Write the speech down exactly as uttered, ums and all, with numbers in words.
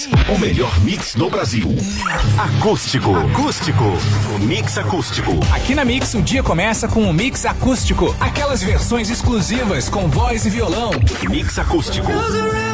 O melhor mix do Brasil. Acústico. Acústico. O mix acústico. Aqui na Mix, o dia começa com o mix acústico. Aquelas versões exclusivas com voz e violão. Mix acústico.